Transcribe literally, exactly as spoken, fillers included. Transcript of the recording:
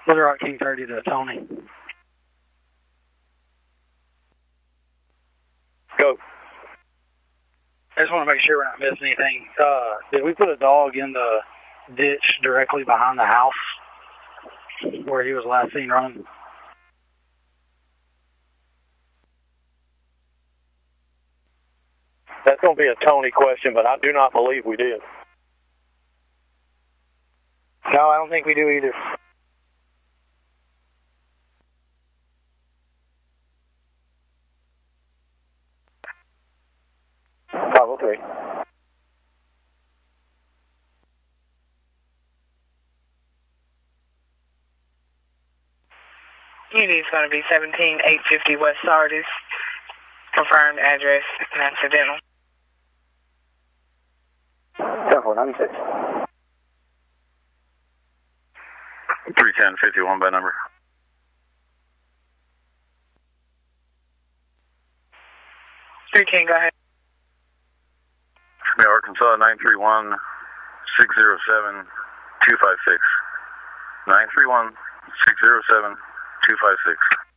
Little Rock King thirty to Tony. Go. I just want to make sure we're not missing anything. Uh, did we put a dog in the ditch directly behind the house where he was last seen running? That's going to be a Tony question, but I do not believe we did. No, I don't think we do either. Oh, okay. Unit is going to be seventeen eight fifty West Sardis. Confirmed address, accidental. ten four ninety-six. three ten fifty-one by number. three ten, go ahead. From Arkansas, nine three one, six zero seven, two five six. nine three one, six zero seven, two five six.